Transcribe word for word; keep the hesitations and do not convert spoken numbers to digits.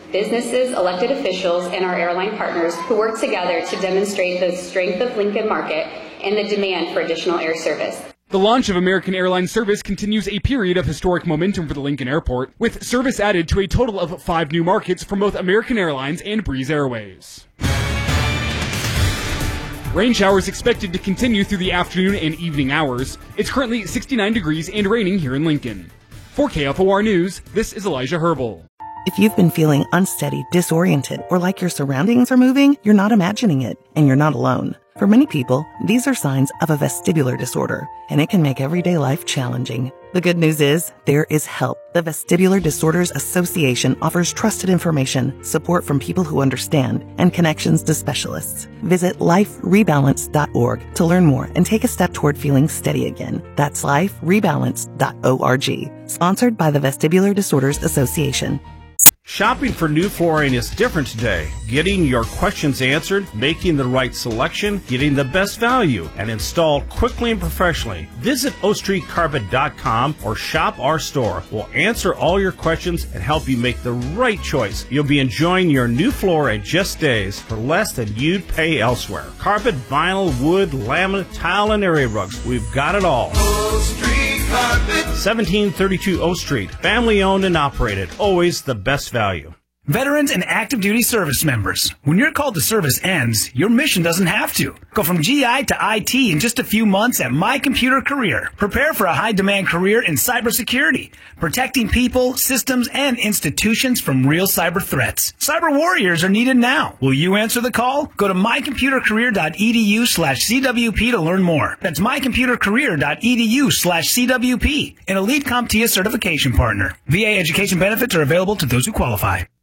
businesses, elected officials, and our airline partners who work together to demonstrate the strength of Lincoln market and the demand for additional air service. The launch of American Airlines service continues a period of historic momentum for the Lincoln Airport, with service added to a total of five new markets from both American Airlines and Breeze Airways. Rain showers expected to continue through the afternoon and evening hours. It's currently sixty-nine degrees and raining here in Lincoln. For K F O R News, this is Elijah Herbal. If you've been feeling unsteady, disoriented, or like your surroundings are moving, you're not imagining it, and you're not alone. For many people, these are signs of a vestibular disorder, and it can make everyday life challenging. The good news is, there is help. The Vestibular Disorders Association offers trusted information, support from people who understand, and connections to specialists. Visit life rebalance dot org to learn more and take a step toward feeling steady again. That's life rebalance dot org. Sponsored by the Vestibular Disorders Association. Shopping for new flooring is different today. Getting your questions answered, making the right selection, getting the best value, and installed quickly and professionally. Visit O Street Carpet dot com or shop our store. We'll answer all your questions and help you make the right choice. You'll be enjoying your new floor in just days for less than you'd pay elsewhere. Carpet, vinyl, wood, laminate, tile, and area rugs. We've got it all. O Street Carpet. seventeen thirty-two O Street. Family owned and operated. Always the best value. Veterans and active duty service members, when your call to service ends, your mission doesn't have to. Go from G I to I T in just a few months at My Computer Career. Prepare for a high-demand career in cybersecurity, protecting people, systems, and institutions from real cyber threats. Cyber warriors are needed now. Will you answer the call? Go to my computer career dot e d u slash c w p to learn more. That's my computer career dot e d u slash c w p, an Elite CompTIA certification partner. V A education benefits are available to those who qualify.